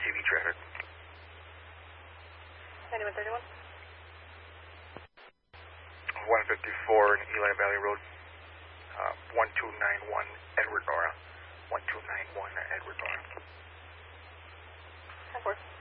TV traffic. 9131. 154 in Eli Valley Road. 1291 Edward Nora. 1291 Edward Nora. 10-4.